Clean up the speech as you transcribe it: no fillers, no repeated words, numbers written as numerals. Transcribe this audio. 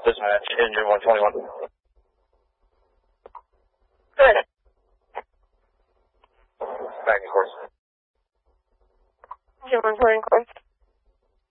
Dispatch, engine 121. Good. Back in course. Engine 120 course.